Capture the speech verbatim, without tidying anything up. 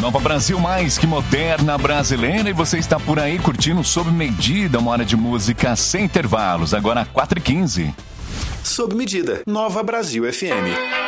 Nova Brasil, mais que moderna brasileira, e você está por aí curtindo Sob Medida, uma hora de música sem intervalos, agora quatro e quinze. Sob Medida, Nova Brasil F M.